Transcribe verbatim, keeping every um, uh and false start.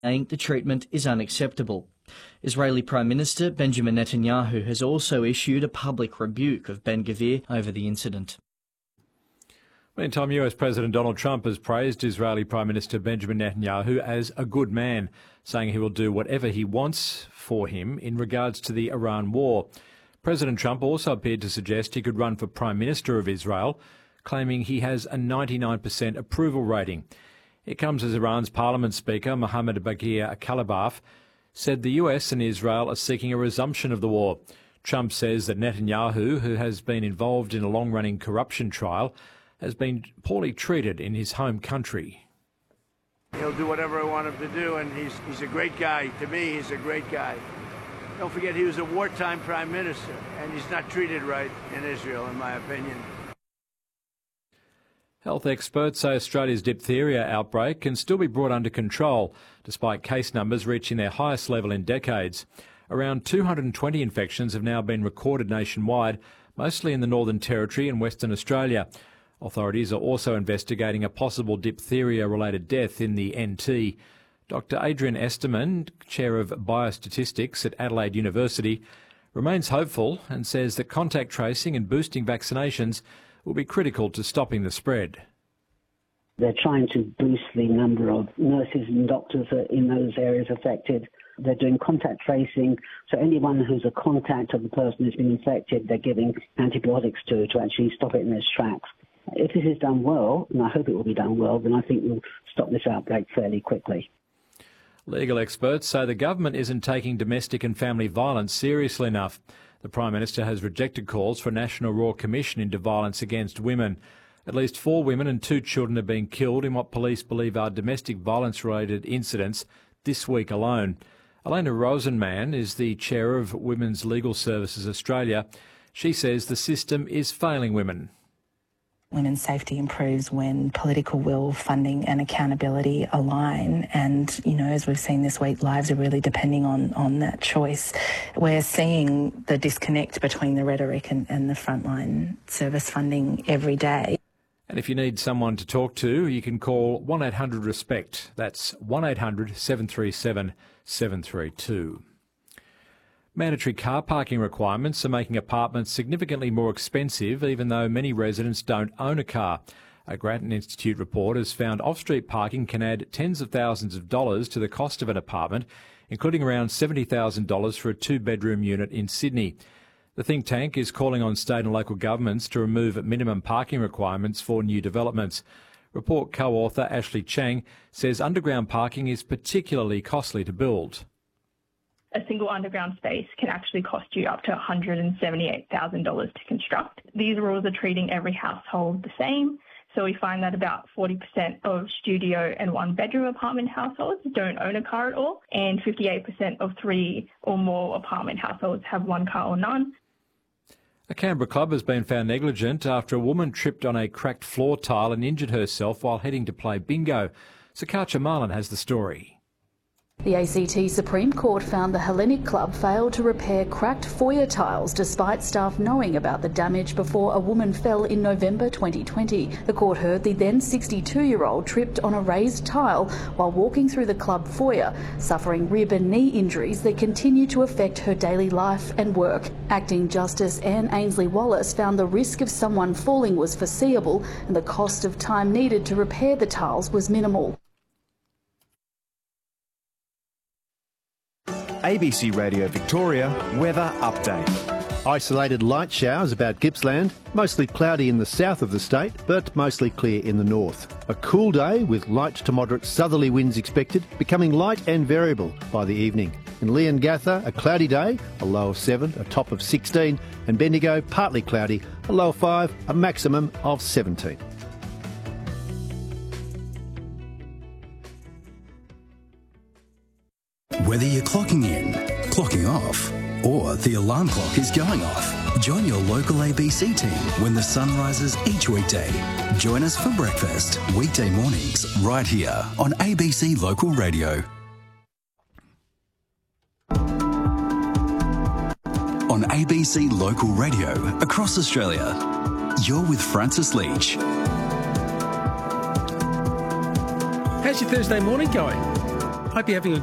saying the treatment is unacceptable. Israeli Prime Minister Benjamin Netanyahu has also issued a public rebuke of Ben-Gvir over the incident. Meantime, U S President Donald Trump has praised Israeli Prime Minister Benjamin Netanyahu as a good man, saying he will do whatever he wants for him in regards to the Iran war. President Trump also appeared to suggest he could run for Prime Minister of Israel, claiming he has a ninety-nine percent approval rating. It comes as Iran's Parliament Speaker Mohammad Bagher Kalibaf said the U S and Israel are seeking a resumption of the war. Trump says that Netanyahu, who has been involved in a long-running corruption trial, has been poorly treated in his home country. He'll do whatever I want him to do, and he's, he's a great guy. To me, he's a great guy. Don't forget, he was a wartime prime minister, and he's not treated right in Israel, in my opinion. Health experts say Australia's diphtheria outbreak can still be brought under control, despite case numbers reaching their highest level in decades. Around two hundred twenty infections have now been recorded nationwide, mostly in the Northern Territory and Western Australia. Authorities are also investigating a possible diphtheria-related death in the N T. Doctor Adrian Esterman, Chair of Biostatistics at Adelaide University, remains hopeful and says that contact tracing and boosting vaccinations will be critical to stopping the spread. They're trying to boost the number of nurses and doctors in those areas affected. They're doing contact tracing, so anyone who's a contact of the person who's been infected, they're giving antibiotics to to actually stop it in its tracks. If this is done well, and I hope it will be done well, then I think we'll stop this outbreak fairly quickly. Legal experts say the government isn't taking domestic and family violence seriously enough. The Prime Minister has rejected calls for a National Royal Commission into violence against women. At least four women and two children have been killed in what police believe are domestic violence-related incidents this week alone. Elena Rosenman is the chair of Women's Legal Services Australia. She says the system is failing women. Women's safety improves when political will, funding and accountability align. And, you know, as we've seen this week, lives are really depending on, on that choice. We're seeing the disconnect between the rhetoric and, and the frontline service funding every day. And if you need someone to talk to, you can call one eight hundred RESPECT. That's one eight hundred seven three seven seven three two. Mandatory car parking requirements are making apartments significantly more expensive, even though many residents don't own a car. A Grattan Institute report has found off-street parking can add tens of thousands of dollars to the cost of an apartment, including around seventy thousand dollars for a two-bedroom unit in Sydney. The think tank is calling on state and local governments to remove minimum parking requirements for new developments. Report co-author Ashley Chang says underground parking is particularly costly to build. A single underground space can actually cost you up to one hundred seventy-eight thousand dollars to construct. These rules are treating every household the same, so we find that about forty percent of studio and one-bedroom apartment households don't own a car at all, and fifty-eight percent of three or more apartment households have one car or none. A Canberra club has been found negligent after a woman tripped on a cracked floor tile and injured herself while heading to play bingo. Sakacha Marlin has the story. The A C T Supreme Court found the Hellenic Club failed to repair cracked foyer tiles despite staff knowing about the damage before a woman fell in November twenty twenty. The court heard the then sixty-two-year-old tripped on a raised tile while walking through the club foyer, suffering rib and knee injuries that continue to affect her daily life and work. Acting Justice Anne Ainsley-Wallace found the risk of someone falling was foreseeable and the cost of time needed to repair the tiles was minimal. A B C Radio Victoria weather update. Isolated light showers about Gippsland, mostly cloudy in the south of the state, but mostly clear in the north. A cool day with light to moderate southerly winds expected, becoming light and variable by the evening. In Leongatha, a cloudy day, a low of seven, a top of sixteen, and Bendigo, partly cloudy, a low of five, a maximum of seventeen. Whether you're clocking in, clocking off, or the alarm clock is going off, join your local A B C team when the sun rises each weekday. Join us for breakfast, weekday mornings, right here on A B C Local Radio. On A B C Local Radio across Australia, you're with Francis Leach. How's your Thursday morning going? Hope you're having a